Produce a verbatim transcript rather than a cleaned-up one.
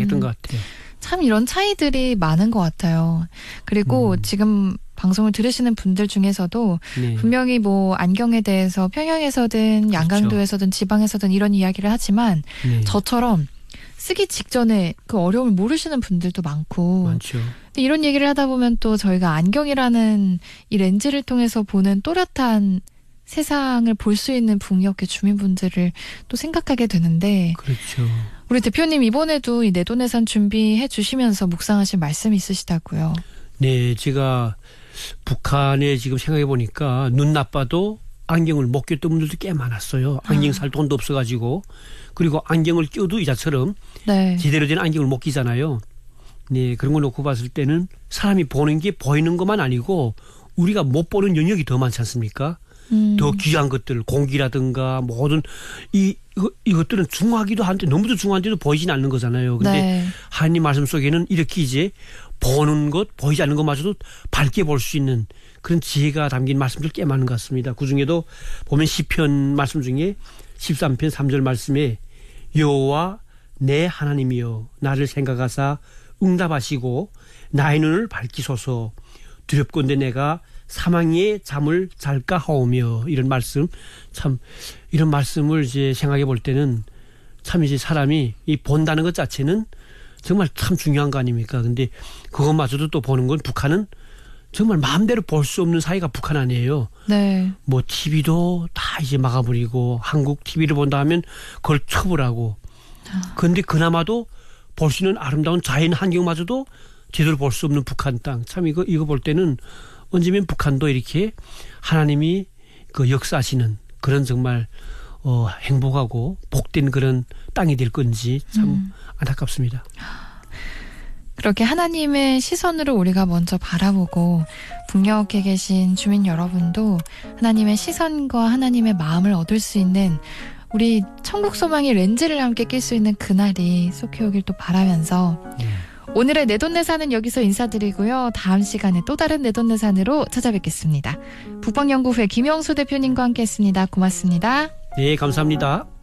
그랬던 것 같아요. 참 이런 차이들이 많은 것 같아요. 그리고 음. 지금 방송을 들으시는 분들 중에서도 네. 분명히 뭐 안경에 대해서 평양에서든 양강도에서든 지방에서든 이런 이야기를 하지만 네. 저처럼 쓰기 직전에 그 어려움을 모르시는 분들도 많고 많죠. 근데 이런 얘기를 하다 보면 또 저희가 안경이라는 이 렌즈를 통해서 보는 또렷한 세상을 볼 수 있는 북녘의 주민분들을 또 생각하게 되는데 그렇죠. 우리 대표님 이번에도 이 내돈내산 준비해 주시면서 묵상하신 말씀이 있으시다고요. 네, 제가 북한에 지금 생각해 보니까 눈 나빠도 안경을 못 꼈던 분들도 꽤 많았어요. 안경 살 돈도 없어가지고. 그리고 안경을 껴도 이자처럼 네. 제대로 된 안경을 못 끼잖아요. 네, 그런 거 놓고 봤을 때는 사람이 보는 게 보이는 것만 아니고 우리가 못 보는 영역이 더 많지 않습니까? 음. 더 귀한 것들, 공기라든가 모든 이 이거, 이것들은 중요하기도 한데 너무도 중요한데도 보이진 않는 거잖아요. 근데 네. 하나님 말씀 속에는 이렇게 이제 보는 것, 보이지 않는 것마저도 밝게 볼 수 있는 그런 지혜가 담긴 말씀들 꽤 많은 것 같습니다. 그중에도 보면 시편 말씀 중에 십삼 편 삼 절 말씀에 여호와 내 하나님이여 나를 생각하사 응답하시고 나의 눈을 밝히소서 두렵건대 내가 사망의 잠을 잘까 하오며 이런 말씀 참 이런 말씀을 이제 생각해 볼 때는 참 이제 사람이 이 본다는 것 자체는 정말 참 중요한 거 아닙니까? 근데 그것마저도 또 보는 건 북한은 정말 마음대로 볼 수 없는 사이가 북한 아니에요. 네. 뭐 티비도 다 이제 막아버리고 한국 티비를 본다 하면 그걸 처벌하고 그런데 그나마도 볼 수 있는 아름다운 자연 환경마저도 제대로 볼 수 없는 북한 땅. 참 이거 이거 볼 때는 언제면 북한도 이렇게 하나님이 그 역사하시는 그런 정말 어, 행복하고 복된 그런 땅이 될 건지 참 음. 안타깝습니다. 그렇게 하나님의 시선으로 우리가 먼저 바라보고 북녘에 계신 주민 여러분도 하나님의 시선과 하나님의 마음을 얻을 수 있는 우리 천국 소망의 렌즈를 함께 낄 수 있는 그날이 속히 오길 또 바라면서 네. 오늘의 내돈내산은 여기서 인사드리고요. 다음 시간에 또 다른 내돈내산으로 찾아뵙겠습니다. 북방연구회 김영수 대표님과 함께했습니다. 고맙습니다. 네, 감사합니다.